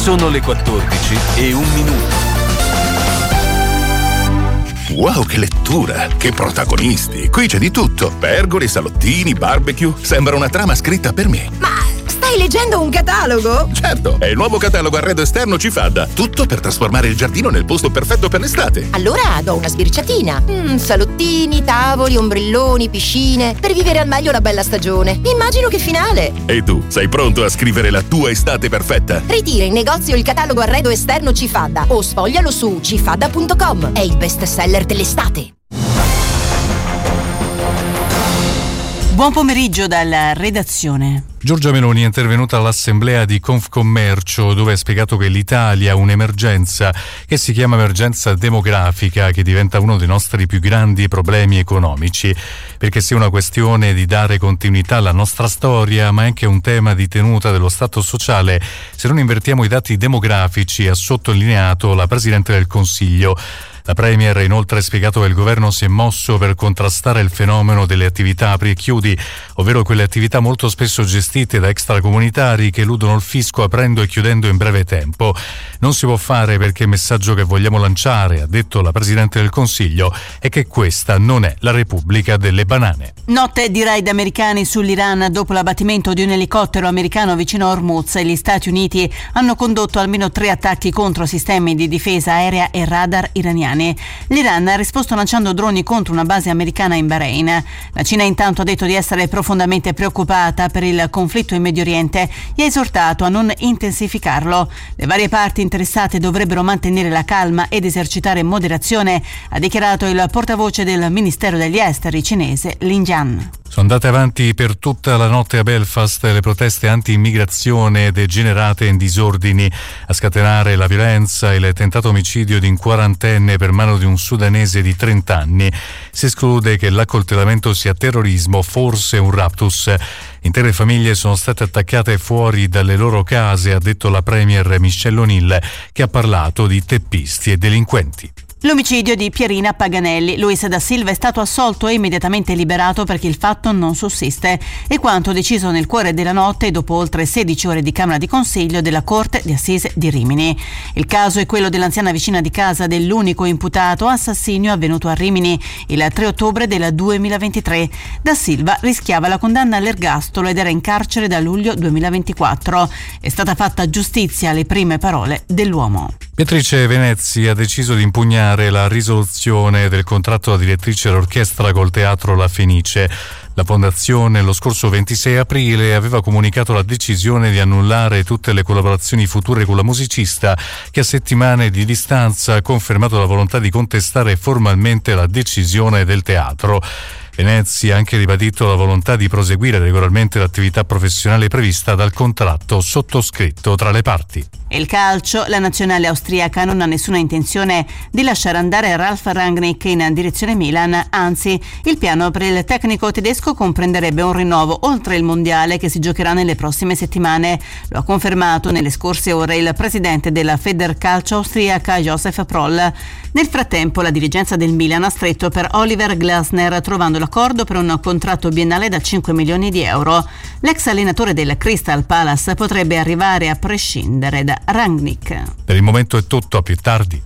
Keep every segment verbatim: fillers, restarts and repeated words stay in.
Sono le quattordici e un minuto. Wow, che lettura! Che protagonisti! Qui c'è di tutto. Pergole, salottini, barbecue. Sembra una trama scritta per me. Ma stai leggendo un catalogo? Certo, è il nuovo catalogo arredo esterno Cifadda. Tutto per trasformare il giardino nel posto perfetto per l'estate. Allora do una sbirciatina. Mm, salottini, tavoli, ombrelloni, piscine. Per vivere al meglio la bella stagione. Immagino che finale. E tu, sei pronto a scrivere la tua estate perfetta? Ritira in negozio il catalogo arredo esterno Cifadda o sfoglialo su cifadda punto com. È il best seller dell'estate. Buon pomeriggio dalla redazione. Giorgia Meloni è intervenuta all'assemblea di Confcommercio, dove ha spiegato che l'Italia ha un'emergenza che si chiama emergenza demografica, che diventa uno dei nostri più grandi problemi economici, perché sia una questione di dare continuità alla nostra storia, ma è anche un tema di tenuta dello Stato sociale se non invertiamo i dati demografici, ha sottolineato la Presidente del Consiglio. La Premier ha inoltre spiegato che il governo si è mosso per contrastare il fenomeno delle attività apri e chiudi, ovvero quelle attività molto spesso gestite da extracomunitari che eludono il fisco aprendo e chiudendo in breve tempo. Non si può fare perché il messaggio che vogliamo lanciare, ha detto la Presidente del Consiglio, è che questa non è la Repubblica delle banane. Notte di raid americani sull'Iran dopo l'abbattimento di un elicottero americano vicino a Hormuz. Gli Stati Uniti hanno condotto almeno tre attacchi contro sistemi di difesa aerea e radar iraniani. L'Iran ha risposto lanciando droni contro una base americana in Bahrain. La Cina intanto ha detto di essere profondamente preoccupata per il conflitto in Medio Oriente e ha esortato a non intensificarlo. Le varie parti interessate dovrebbero mantenere la calma ed esercitare moderazione, ha dichiarato il portavoce del Ministero degli Esteri cinese Lin Jian. Sono andate avanti per tutta la notte a Belfast le proteste anti-immigrazione degenerate in disordini. A scatenare la violenza il tentato omicidio di un quarantenne per mano di un sudanese di trenta anni. Si esclude che l'accoltellamento sia terrorismo, forse un raptus. Intere famiglie sono state attaccate fuori dalle loro case, ha detto la Premier Michelle O'Neill, che ha parlato di teppisti e delinquenti. L'omicidio di Pierina Paganelli. Luis da Silva è stato assolto e immediatamente liberato perché il fatto non sussiste. È quanto deciso nel cuore della notte dopo oltre sedici ore di Camera di Consiglio della Corte di Assise di Rimini. Il caso è quello dell'anziana vicina di casa dell'unico imputato assassinio avvenuto a Rimini il tre ottobre del duemilaventitré. Da Silva rischiava la condanna all'ergastolo ed era in carcere da luglio duemilaventiquattro. È stata fatta giustizia alle prime parole dell'uomo. Beatrice Venezzi ha deciso di impugnare la risoluzione del contratto da direttrice d'orchestra col Teatro La Fenice. La fondazione lo scorso ventisei aprile aveva comunicato la decisione di annullare tutte le collaborazioni future con la musicista, che a settimane di distanza ha confermato la volontà di contestare formalmente la decisione del teatro. Venezzi ha anche ribadito la volontà di proseguire regolarmente l'attività professionale prevista dal contratto sottoscritto tra le parti. Il calcio, la nazionale austriaca non ha nessuna intenzione di lasciare andare Ralf Rangnick in direzione Milan, anzi il piano per il tecnico tedesco comprenderebbe un rinnovo oltre il mondiale che si giocherà nelle prossime settimane. Lo ha confermato nelle scorse ore il presidente della Federcalcio austriaca Josef Proll. Nel frattempo la dirigenza del Milan ha stretto per Oliver Glasner, trovando l'accordo per un contratto biennale da cinque milioni di euro. L'ex allenatore del Crystal Palace potrebbe arrivare a prescindere da Rangnick. Per il momento è tutto, a più tardi.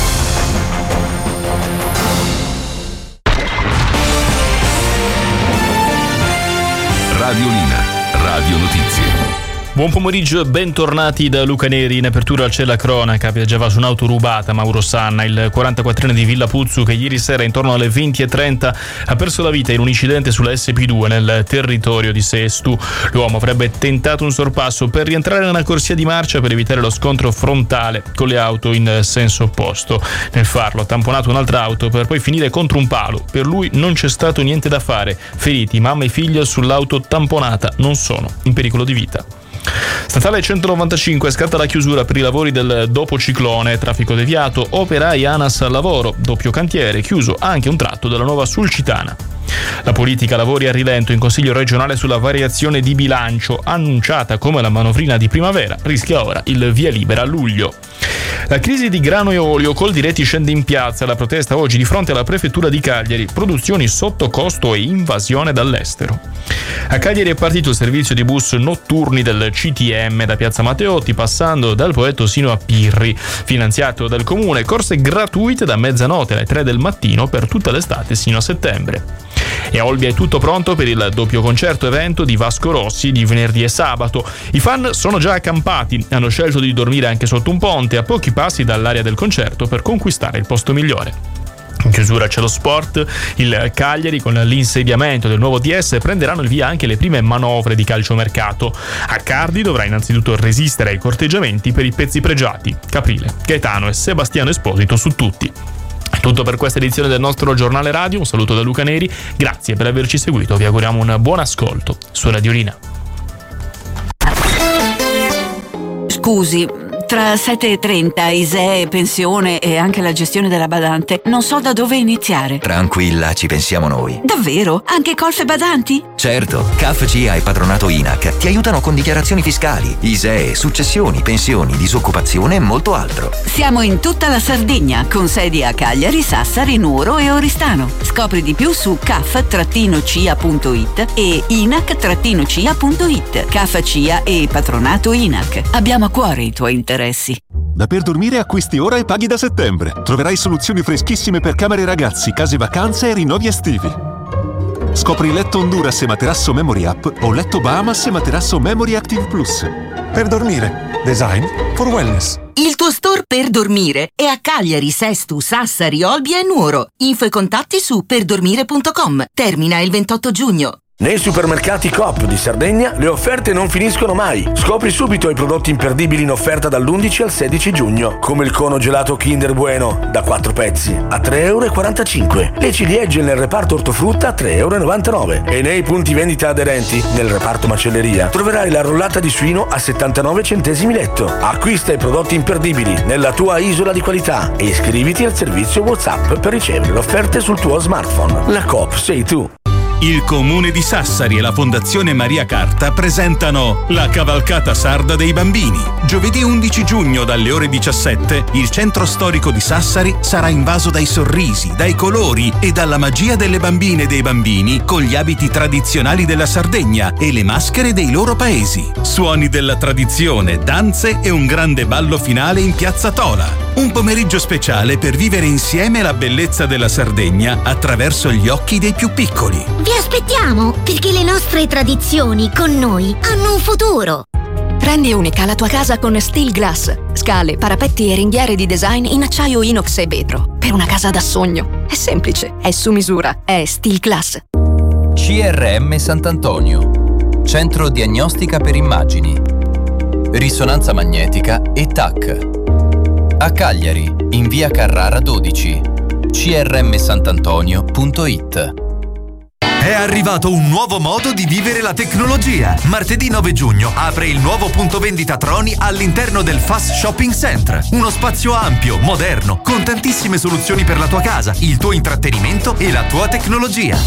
Radiolina, Radio Notizie. Buon pomeriggio e bentornati da Luca Neri. In apertura c'è la cronaca. Viaggiava su un'auto rubata Mauro Sanna, il quarantaquattrenne di Villa Puzzu, che ieri sera intorno alle venti e trenta ha perso la vita in un incidente sulla S P due nel territorio di Sestu. L'uomo avrebbe tentato un sorpasso per rientrare nella corsia di marcia per evitare lo scontro frontale con le auto in senso opposto. Nel farlo ha tamponato un'altra auto per poi finire contro un palo. Per lui non c'è stato niente da fare. Feriti mamma e figlio sull'auto tamponata non sono in pericolo di vita. Statale centonovantacinque, scatta la chiusura per i lavori del dopo ciclone, traffico deviato, operai ANAS al lavoro, doppio cantiere, chiuso anche un tratto della nuova Sulcitana. La politica lavori a rilento in Consiglio regionale sulla variazione di bilancio, annunciata come la manovrina di primavera, rischia ora il via libera a luglio. La crisi di grano e olio, Coldiretti scende in piazza, la protesta oggi di fronte alla prefettura di Cagliari, produzioni sotto costo e invasione dall'estero. A Cagliari è partito il servizio di bus notturni del C T M da Piazza Matteotti, passando dal Poetto sino a Pirri, finanziato dal comune, corse gratuite da mezzanotte alle tre del mattino per tutta l'estate sino a settembre. E a Olbia è tutto pronto per il doppio concerto evento di Vasco Rossi di venerdì e sabato. I fan sono già accampati, hanno scelto di dormire anche sotto un ponte a pochi passi dall'area del concerto per conquistare il posto migliore. In chiusura c'è lo sport. Il Cagliari, con l'insediamento del nuovo D S, prenderanno il via anche le prime manovre di calciomercato. Accardi dovrà innanzitutto resistere ai corteggiamenti per i pezzi pregiati: Caprile, Gaetano e Sebastiano Esposito su tutti. È tutto per questa edizione del nostro giornale radio. Un saluto da Luca Neri, grazie per averci seguito, vi auguriamo un buon ascolto su Radio Rina. Scusi, tra sette e trenta, I S E E, pensione e anche la gestione della badante, non so da dove iniziare. Tranquilla, ci pensiamo noi. Davvero? Anche colf e badanti? Certo, C A F C I A e Patronato I N A C ti aiutano con dichiarazioni fiscali, I S E E, successioni, pensioni, disoccupazione e molto altro. Siamo in tutta la Sardegna, con sedi a Cagliari, Sassari, Nuoro e Oristano. Scopri di più su c a f c i a punto i t e i n a c c i a punto i t. C A F C I A e Patronato I N A C. Abbiamo a cuore i tuoi interessi. Da Per Dormire acquisti ora e paghi da settembre. Troverai soluzioni freschissime per camere ragazzi, case vacanze e rinnovi estivi. Scopri letto Honduras e materasso Memory Up o letto Bahamas e materasso Memory Active Plus. Per Dormire. Design for wellness. Il tuo store Per Dormire è a Cagliari, Sestu, Sassari, Olbia e Nuoro. Info e contatti su perdormire punto com. Termina il ventotto giugno. Nei supermercati Coop di Sardegna le offerte non finiscono mai. Scopri subito i prodotti imperdibili in offerta dall'undici al sedici giugno, come il cono gelato Kinder Bueno da quattro pezzi a tre e quarantacinque euro, le ciliegie nel reparto ortofrutta a tre e novantanove euro e nei punti vendita aderenti nel reparto macelleria troverai la rollata di suino a settantanove centesimi letto. Acquista i prodotti imperdibili nella tua isola di qualità e iscriviti al servizio WhatsApp per ricevere le offerte sul tuo smartphone. La Coop sei tu. Il Comune di Sassari e la Fondazione Maria Carta presentano la Cavalcata Sarda dei Bambini. Giovedì undici giugno dalle ore diciassette il centro storico di Sassari sarà invaso dai sorrisi, dai colori e dalla magia delle bambine e dei bambini con gli abiti tradizionali della Sardegna e le maschere dei loro paesi. Suoni della tradizione, danze e un grande ballo finale in Piazza Tola. Un pomeriggio speciale per vivere insieme la bellezza della Sardegna attraverso gli occhi dei più piccoli. Vi aspettiamo, perché le nostre tradizioni con noi hanno un futuro. Rendi unica la tua casa con Steel Glass. Scale, parapetti e ringhiere di design in acciaio inox e vetro. Per una casa da sogno. È semplice, è su misura, è Steel Glass. C R M Sant'Antonio. Centro Diagnostica per Immagini. Risonanza magnetica e T A C. A Cagliari, in via Carrara dodici. c r m santantonio punto i t. È arrivato un nuovo modo di vivere la tecnologia. Martedì nove giugno apre il nuovo punto vendita Troni all'interno del Fast Shopping Center. Uno spazio ampio, moderno, con tantissime soluzioni per la tua casa, il tuo intrattenimento e la tua tecnologia.